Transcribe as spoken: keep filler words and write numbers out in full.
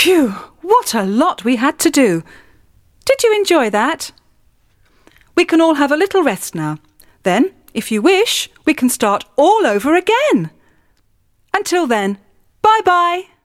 Phew, what a lot we had to do. Did you enjoy that? We can all have a little rest now. Then, if you wish, we can start all over again. Until then, bye-bye.